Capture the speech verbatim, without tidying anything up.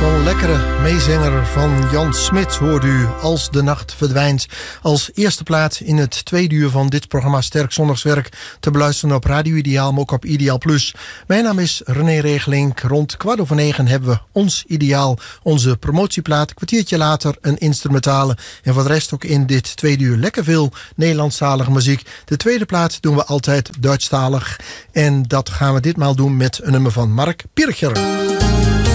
Zo'n lekkere meezanger van Jan Smit hoort u Als de Nacht Verdwijnt. Als eerste plaat in het tweede uur van dit programma Sterk Zondagswerk te beluisteren op Radio Ideaal, maar ook op Ideaal Plus. Mijn naam is René Regelink. Rond kwart over negen hebben we ons Ideaal, onze promotieplaat. Een kwartiertje later een instrumentale. En voor de rest ook in dit tweede uur lekker veel Nederlandstalige muziek. De tweede plaat doen we altijd Duitsstalig. En dat gaan we ditmaal doen met een nummer van Mark Pircher.